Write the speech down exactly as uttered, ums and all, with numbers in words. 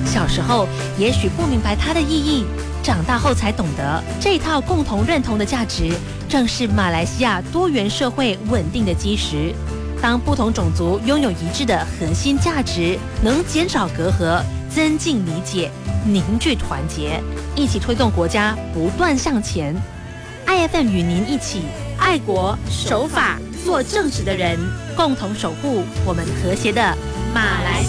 小时候也许不明白它的意义，长大后才懂得，这套共同认同的价值，正是马来西亚多元社会稳定的基石。当不同种族拥有一致的核心价值，能减少隔阂，增进理解，凝聚团结，一起推动国家不断向前。I F M 与您一起爱国守法，做正直的人，共同守护我们和谐的马来西亚。